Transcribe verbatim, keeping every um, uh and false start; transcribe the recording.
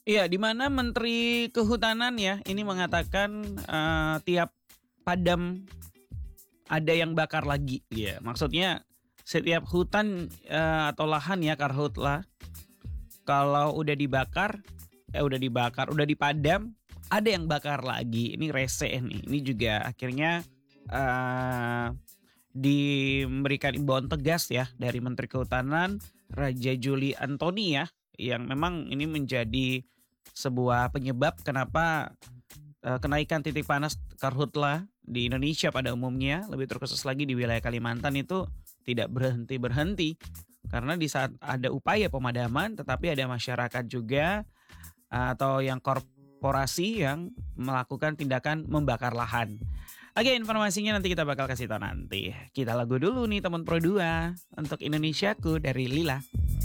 Iya, di mana Menteri Kehutanan ya ini mengatakan eh, tiap padam ada yang bakar lagi. Ya, maksudnya setiap hutan eh, atau lahan ya karhutla kalau udah dibakar, eh udah dibakar, udah dipadam, ada yang bakar lagi. Ini rese nih. Ini juga akhirnya eh diberikan imbauan tegas ya dari Menteri Kehutanan Raja Juli Antoni ya, yang memang ini menjadi sebuah penyebab kenapa eh, kenaikan titik panas karhutla di Indonesia pada umumnya, lebih terkhusus lagi di wilayah Kalimantan itu tidak berhenti-berhenti. Karena di saat ada upaya pemadaman tetapi ada masyarakat juga eh, atau yang korporasi yang melakukan tindakan membakar lahan. Oke, informasinya nanti kita bakal kasih tahu nanti. Kita lagu dulu nih teman Pro dua untuk Indonesiaku dari Lila.